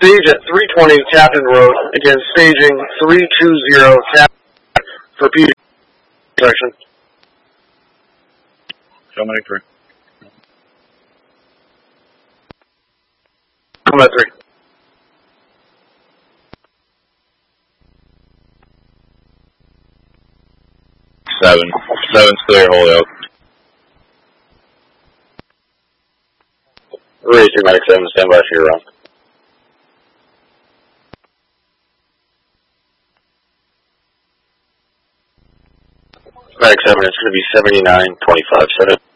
Stage at 320 Tappan Road. Again, staging 320 Tappan for PD section. Combat 3. Combat 3. Seven's clear, hold out. Raise 3 Medic 7, stand by for your run. Medic 7, it's going to be 79-25-7.